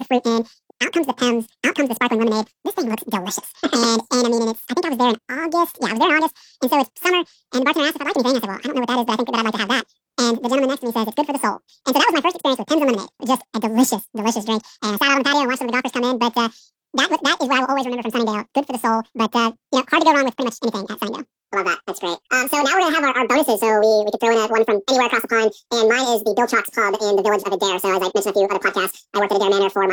fruit in. Out comes the Pems. Out comes the sparkling lemonade. This thing looks delicious. And I mean, and it's, I think I was there in August. Yeah, I was there in August. And so it's summer. And the bartender asked if I liked anything. I said, well, I don't know what that is, but I think that I'd like to have that. And the gentleman next to me says, it's good for the soul. And so that was my first experience with Pems and lemonade. Just a delicious, delicious drink. And I sat out on the patio and watched some of the golfers come in. But that is what I will always remember from Sunningdale. Good for the soul. But, hard to go wrong with pretty much anything at Sunningdale. I love that. That's great. So now we're going to have our bonuses. So we could throw in one from anywhere across the pond. And mine is the Bill Chalks Pub in the village of Adair. So as I mentioned a few other podcasts, I worked at Adair Manor for